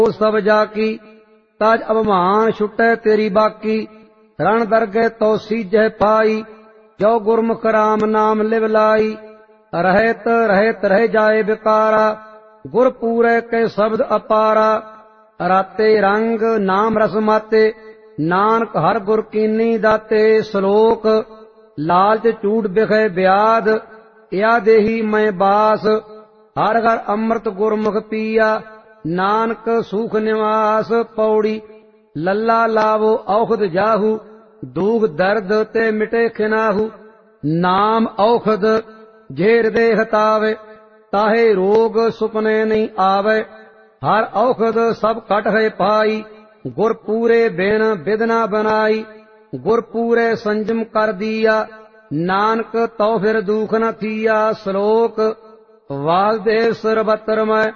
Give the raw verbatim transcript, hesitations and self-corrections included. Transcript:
सब जाकी, ताज अभिमान छुटै तेरी बाकी। रण दरगह तो सीजह पाई, जो गुरमुख राम नाम लिव लाई। रहत रहत रह जाए बिकारा, गुर पूरे के शब्द अपारा। राते रंग नाम रस माते, नानक हर गुर कीनी दाते। श्लोक लालच चूड़ बिखे ब्याध, या देही मैं बास। हर घर अमृत गुरमुख पिया, नानक सुख निवास। पौड़ी लल्ला लावो औखद जाहू, दूख दर्द ते मिटे खिनाहू। नाम औखद झेर दे हतावे, ताहे रोग सुपने नहीं आवे। हर औखद सब कट है पाई, गुर पूरे बिन बिदना बनाई। गुर पूरे संजम कर दिया, नानक तो फिर दुख न थिया। श्लोक वासुदेव सरबत्र मैं